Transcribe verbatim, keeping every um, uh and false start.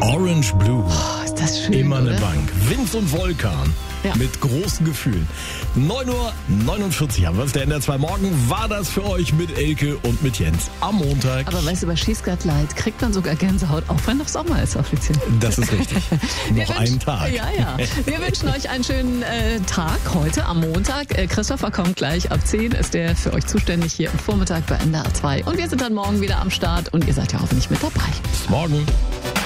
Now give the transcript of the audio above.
Orange Blue. Oh, ist das schön, Immer eine oder? Bank. Wind und Vulkan. Ja. Mit großen Gefühlen. neun Uhr neunundvierzig haben wir es. Der N D R zwei Morgen war das für euch mit Elke und mit Jens am Montag. Aber weißt du, bei She's Got Light kriegt man sogar Gänsehaut, auch wenn noch Sommer ist offiziell. Das ist richtig. Noch Wir einen wünschen- Tag. Ja, ja. Wir wünschen euch einen schönen äh, Tag heute am Montag. Äh, Christopher kommt gleich ab zehn, ist der für euch zuständig hier am Vormittag bei N D R zwei. Und wir sind dann morgen wieder am Start und ihr seid ja hoffentlich mit dabei. Bis morgen.